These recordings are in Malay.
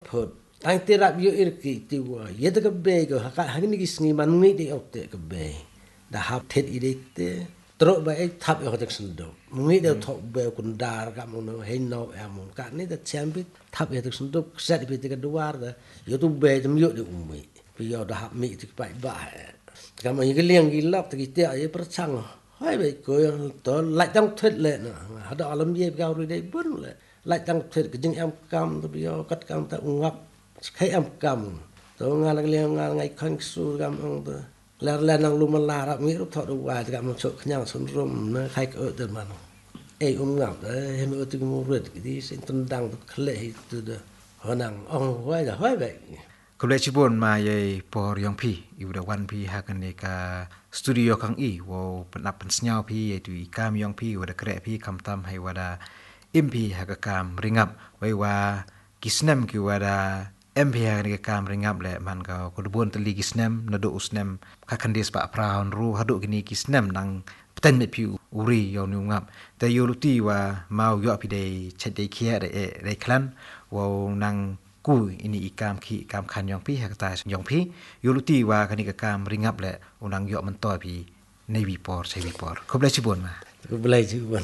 phot ang tirap yo irki tiwa yeda ka be go hak ni gisngi manungi de otte ka be da hap thet idete tro ba ek thap yo tek sundo mungi de thok be kun dar ka mun he no amun ka ni da champi thap yo tek sundo set be te ka duar da yo tu be tum yo de umi pi yo da hap mi tik pai ba ka ma yi liang gi lap ti te ai per chang hai be ko to lai tang thet le na ha da alam ye ga ru de bun le lai tang thet ke jing am kam to bi yo kat kam ta ngap khai am kam to nga la liang nga ngai khang su kam ong to la nang lu ma la ra mi ru tho du wa ga mo chok khnyang sun rum na khai ko te ma no ei ngap he mi tu mu ru di sin tun dang to khle tu de honang ong hoi da hoi be Kulechibon ma ye por yong pi iu da wan pi hakan ne ka studio kang i wo penap pensnyau pi ye tu kam yong pi wo da kre pi kam tam hai wada impi hakakam ringap wai wa kisnem ki wada MP ha kam ringap le man ka kodbon teli kisnem nado usnem ka kandis pa praun ru hadu gini kisnem nang peten me pi uri yo nu ngap te yoluti wa mau yo pi de chede khia de klan wo nang ku ini ikam ki kam khan yong pi hakta yong pi yoluti wa kani ka kam ringap le unang yo man to pi nei wi por sei wi por khoble chibon ma belai chibon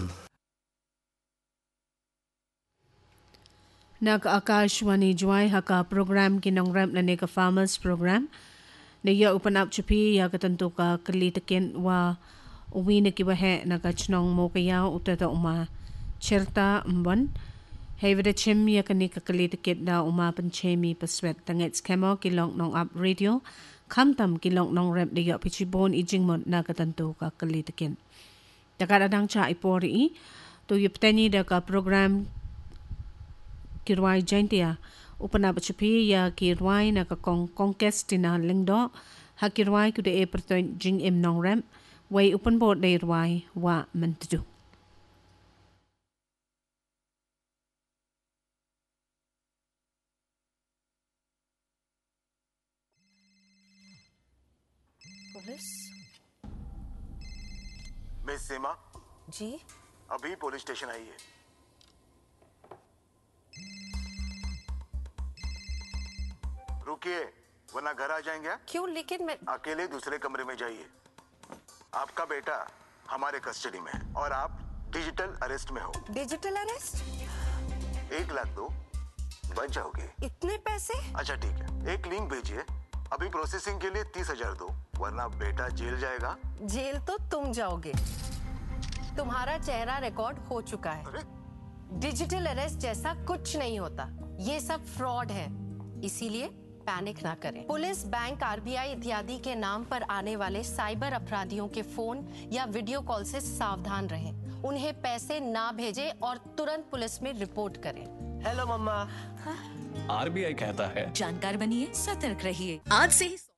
Nag Akashwani Joy haka program kinongram na ne ka farmers program ne ya open up chupi ya katanto ka kalitakin wa uwi na kibahe na kachnong mo kaya utata uma cherta mbon Hevida chim ya kani ka kalitakit da uma panchemi paswet tangets kemo kilong nong up radio kamtam kilong nong rep de ya pichibon ijingmon na katanto ka kalitakin takadadang cha ipori to yupteni da ka program kirwai jaintia upana bachupi ya kirwai na ka conquest na lingdo ha kirwai ku de e perton jing im nong rem wai upan bod de rwai wa mantu police miss सीमा जी अभी police station आई है रुकिए वरना घर आ जाएंगे क्यों लेकिन मैं अकेले दूसरे कमरे में जाइए आपका बेटा हमारे कस्टडी में है और आप डिजिटल अरेस्ट में हो डिजिटल अरेस्ट 1 लाख दो बच जाओगे इतने पैसे अच्छा ठीक है एक लिंक भेजिए अभी प्रोसेसिंग के लिए 30,000 दो वरना बेटा जेल जाएगा जेल तो तुम जाओगे तुम्हारा चेहरा रिकॉर्ड हो चुका है अरे डिजिटल अरेस्ट जैसा कुछ नहीं होता ये सब फ्रॉड है इसीलिए पैनिक ना करें पुलिस बैंक आरबीआई इत्यादि के नाम पर आने वाले साइबर अपराधियों के फोन या वीडियो कॉल से सावधान रहें उन्हें पैसे ना भेजें और तुरंत पुलिस में रिपोर्ट करें हेलो मम्मा आरबीआई कहता है जानकार बनिए सतर्क रहिए आज से ही